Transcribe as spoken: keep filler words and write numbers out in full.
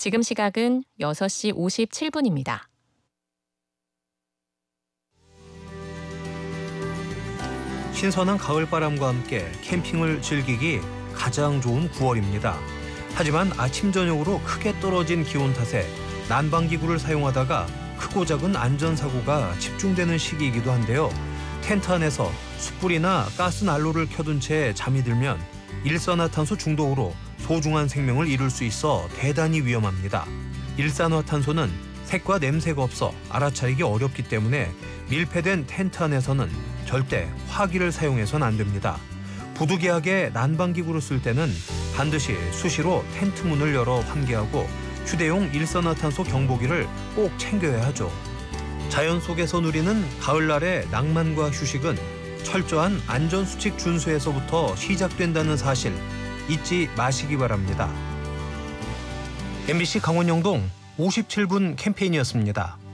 지금 시각은 여섯 시 오십칠 분입니다. 신선한 가을바람과 함께 캠핑을 즐기기 가장 좋은 구월입니다. 하지만 아침 저녁으로 크게 떨어진 기온 탓에 난방기구를 사용하다가 크고 작은 안전사고가 집중되는 시기이기도 한데요. 텐트 안에서 숯불이나 가스 난로를 켜둔 채 잠이 들면 일산화탄소 중독으로 소중한 생명을 잃을 수 있어 대단히 위험합니다. 일산화탄소는 색과 냄새가 없어 알아차리기 어렵기 때문에 밀폐된 텐트 안에서는 절대 화기를 사용해서는 안 됩니다. 부득이하게 난방기구를 쓸 때는 반드시 수시로 텐트 문을 열어 환기하고 휴대용 일산화탄소 경보기를 꼭 챙겨야 하죠. 자연 속에서 누리는 가을날의 낭만과 휴식은 철저한 안전수칙 준수에서부터 시작된다는 사실 잊지 마시기 바랍니다. 엠비씨 강원영동 오십칠 분 캠페인이었습니다.